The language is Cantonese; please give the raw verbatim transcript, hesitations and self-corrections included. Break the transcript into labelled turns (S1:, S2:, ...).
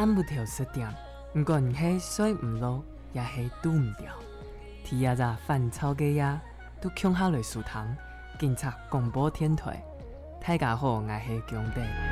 S1: 按不条失点，不管是水唔落，也是拄唔掉。天也在烦草嘅呀，都恐下来树塘，警察广播天台，大家好，我是强弟。